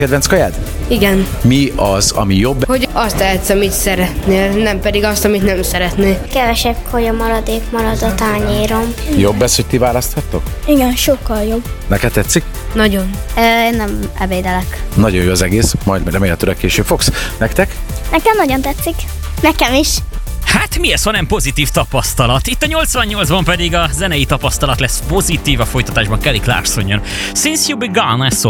Kedvenc kajád? Igen. Mi az, ami jobb? Hogy azt tehetsz, amit szeretnél, nem pedig azt, amit nem szeretnél. Kevesebb kaja maradék marad a tányérom. Jobb ez, hogy ti választhattok? Igen, sokkal jobb. Neked tetszik? Nagyon. Én nem ebédelek. Nagyon jó az egész, majd remélhetőleg később fogsz. Nektek? Nekem nagyon tetszik. Nekem is. Hát mi ez, ha nem pozitív tapasztalat? Itt a 88-ban pedig a zenei tapasztalat lesz pozitív, a folytatásban Kelly Clarkson jön. Since You Begun, ez szól